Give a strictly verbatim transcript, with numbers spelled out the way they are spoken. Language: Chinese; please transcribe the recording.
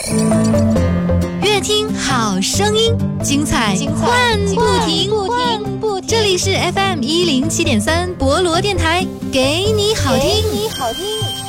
乐听好声音，精彩换不停。这里是 F M 一零七点三博罗电台，给你好听。 给你好听。